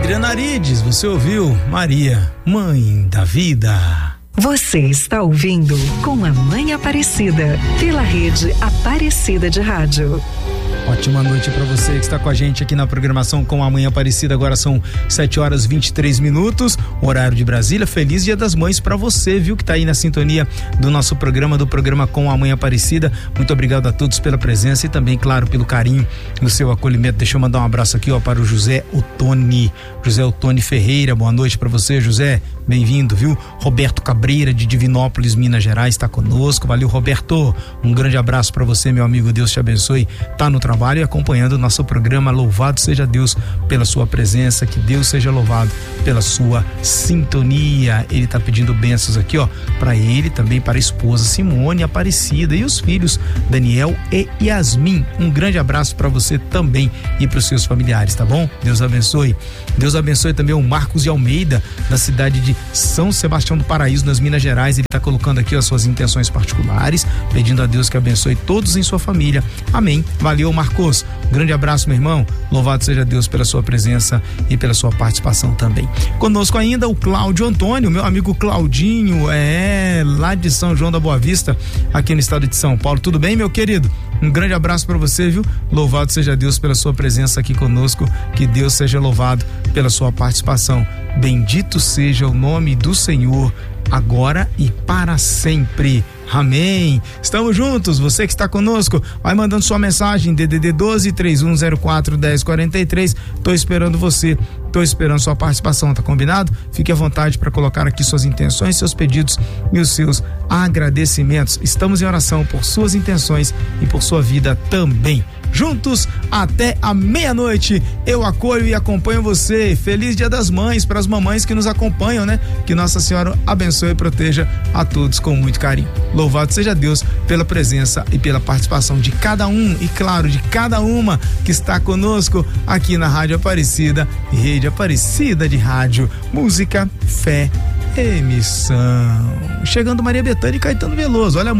Adriana Arides, você ouviu Maria, Mãe da Vida. Você está ouvindo Com a Mãe Aparecida, pela rede Aparecida de Rádio. Ótima noite para você que está com a gente aqui na programação Com a Mãe Aparecida. Agora são 7h23, horário de Brasília. Feliz Dia das Mães para você, viu, que tá aí na sintonia do nosso programa, do programa Com a Mãe Aparecida. Muito obrigado a todos pela presença e também, claro, pelo carinho no seu acolhimento. Deixa eu mandar um abraço aqui, ó, para o José Ottoni Ferreira. Boa noite para você, José. Bem-vindo, viu? Roberto Cabreira, de Divinópolis, Minas Gerais, está conosco. Valeu, Roberto. Um grande abraço para você, meu amigo. Deus te abençoe. Tá no trabalho e acompanhando o nosso programa. Louvado seja Deus pela sua presença, que Deus seja louvado pela sua sintonia. Ele tá pedindo bênçãos aqui, ó, para ele, também para a esposa Simone Aparecida e os filhos Daniel e Yasmin. Um grande abraço para você também e para os seus familiares, tá bom? Deus abençoe. Deus abençoe também o Marcos de Almeida, da cidade de São Sebastião do Paraíso, nas Minas Gerais. Ele tá colocando aqui as suas intenções particulares, pedindo a Deus que abençoe todos em sua família. Amém. Valeu, Marcos. Grande abraço, meu irmão. Louvado seja Deus pela sua presença e pela sua participação também. Conosco ainda o Cláudio Antônio, meu amigo Claudinho, lá de São João da Boa Vista, aqui no estado de São Paulo. Tudo bem, meu querido? Um grande abraço para você, viu? Louvado seja Deus pela sua presença aqui conosco. Que Deus seja louvado pela sua participação. Bendito seja o nome do Senhor, agora e para sempre. Amém. Estamos juntos. Você que está conosco, vai mandando sua mensagem, DDD 12-3104-1043. Tô esperando você. Tô esperando sua participação, tá combinado? Fique à vontade para colocar aqui suas intenções, seus pedidos e os seus agradecimentos. Estamos em oração por suas intenções e por sua vida também. Juntos até a meia-noite, eu acolho e acompanho você. Feliz Dia das Mães para as mamães que nos acompanham, né? Que Nossa Senhora abençoe e proteja a todos com muito carinho. Louvado seja Deus pela presença e pela participação de cada um e, claro, de cada uma que está conosco aqui na Rádio Aparecida e Rede Aparecida de Rádio. Música, fé, emissão. Chegando Maria Bethânia e Caetano Veloso. Olha a